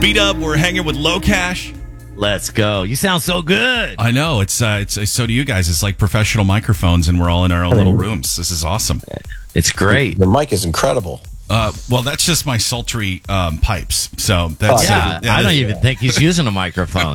B-Dub, we're hanging with Low Cash. Let's go. You sound so good. I know. It's so do you guys. It's like professional microphones, and we're all in our own little rooms. This is awesome. It's great. The mic is incredible. Well, that's just my sultry pipes. So that's I don't even think he's using a microphone.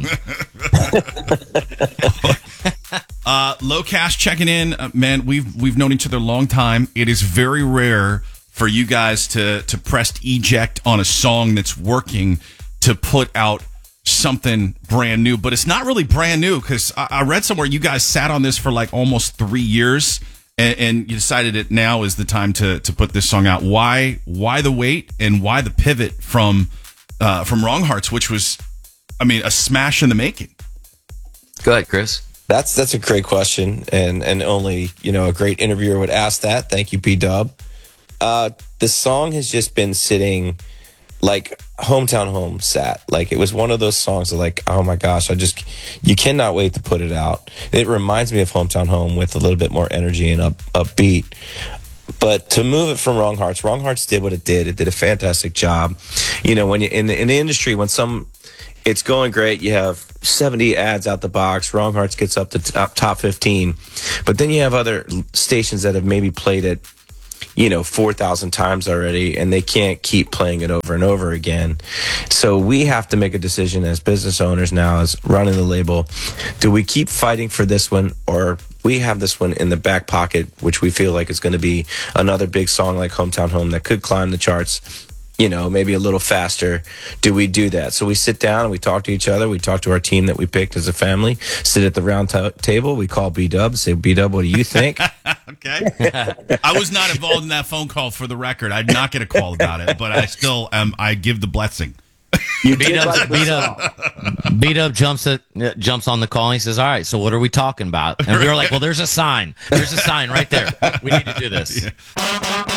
Low Cash checking in, man. We've known each other a long time. It is very rare for you guys to press eject on a song that's working to put out something brand new. But it's not really brand new because I read somewhere you guys sat on this for like almost 3 years. And you decided that now is the time to put this song out. Why the wait, and why the pivot from Wrong Hearts, which was, I mean, a smash in the making? Go ahead, Chris. That's a great question, and only a great interviewer would ask that. Thank you, B-Dub. The song has just been sitting like Hometown Home sat. Like, it was one of those songs that, like, oh my gosh, you cannot wait to put it out. It reminds me of Hometown Home with a little bit more energy and upbeat. But to move it from Wrong Hearts did what it did. It did a fantastic job. When you in the industry, when it's going great, you have 70 ads out the box. Wrong Hearts gets up to top 15, but then you have other stations that have maybe played it 4,000 times already, and they can't keep playing it over and over again. So we have to make a decision as business owners now, as running the label. Do we keep fighting for this one, or we have this one in the back pocket, which we feel like is going to be another big song like Hometown Home that could climb the charts, maybe a little faster? Do we do that? So we sit down and we talk to each other. We talk to our team that we picked as a family, sit at the round table. We call B-Dub, say, B-Dub, what do you think? Okay. I was not involved in that phone call, for the record. I did not get a call about it, but I still am. I give the blessing. B-Dub jumps on the call and he says, all right, so what are we talking about? And we were like, well, there's a sign. There's a sign right there. We need to do this. Yeah.